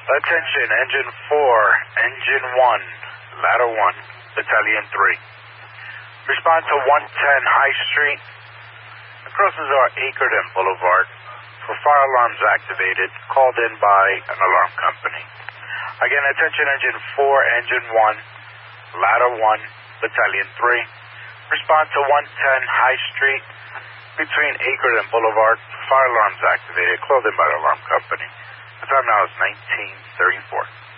Attention, Engine 4, Engine 1, Ladder 1, Battalion 3. Respond to 110 High Street. It crosses our Akerton Boulevard. For fire alarms activated, called in by an alarm company. Again, attention, Engine 4, Engine 1, Ladder 1, Battalion 3. Respond to 110 High Street between Akerton Boulevard. Fire alarms activated, called in by an alarm company. The time now is 19:34.